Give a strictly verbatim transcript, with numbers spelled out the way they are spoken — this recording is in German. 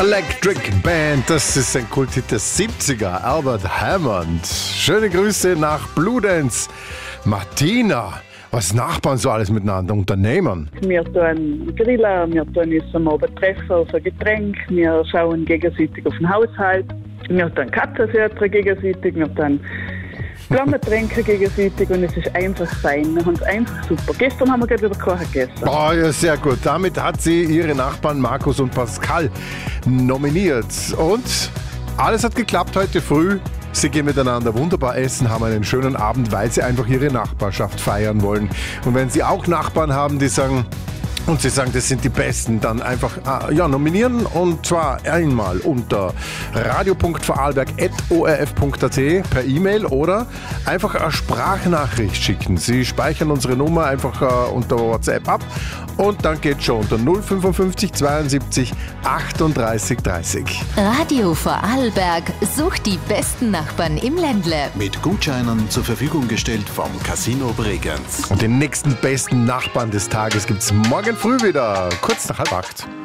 Electric Band, das ist ein Kulthit der siebziger, Albert Hammond. Schöne Grüße nach Bludenz. Martina, was Nachbarn so alles miteinander unternehmen? Wir tun grillen, wir tun uns am Abend treffen auf ein Getränk, wir schauen gegenseitig auf den Haushalt, wir tun Katzenfütter gegenseitig, wir tun Flammen trinken gegenseitig und es ist einfach fein. Wir haben es einfach super. Gestern haben wir gerade wieder Kochen gegessen. Oh, ja, sehr gut. Damit hat sie ihre Nachbarn Markus und Pascal nominiert. Und alles hat geklappt heute früh. Sie gehen miteinander wunderbar essen, haben einen schönen Abend, weil sie einfach ihre Nachbarschaft feiern wollen. Und wenn Sie auch Nachbarn haben, die sagen, und Sie sagen, das sind die Besten, dann einfach äh, ja, nominieren und zwar einmal unter radio punkt vorarlberg at o r f punkt a t per E-Mail oder einfach eine Sprachnachricht schicken. Sie speichern unsere Nummer einfach äh, unter WhatsApp ab und dann geht schon unter null fünfundfünfzig zweiundsiebzig achtunddreißig dreißig. Radio Vorarlberg sucht die besten Nachbarn im Ländle. Mit Gutscheinen zur Verfügung gestellt vom Casino Bregenz. Und den nächsten besten Nachbarn des Tages gibt's morgen früh wieder, kurz nach halb acht.